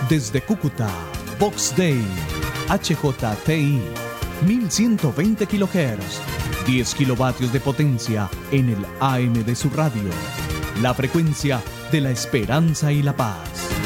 Desde Cúcuta, Vox Day, HJTI, 1120 kHz, 10 kilovatios de potencia en el AM de su radio. La frecuencia de la esperanza y la paz.